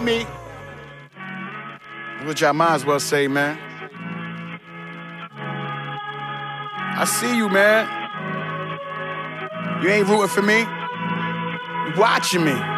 me. Which I might as well say, man. I see you, man. You ain't rooting for me. You watching me.